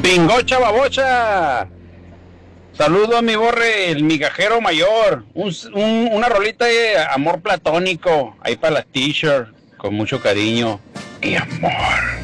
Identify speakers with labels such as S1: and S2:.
S1: Pingocha babocha. Saludo a mi Borre, el migajero mayor. Una rolita de amor platónico. Ahí para las t-shirts. Con mucho cariño y amor.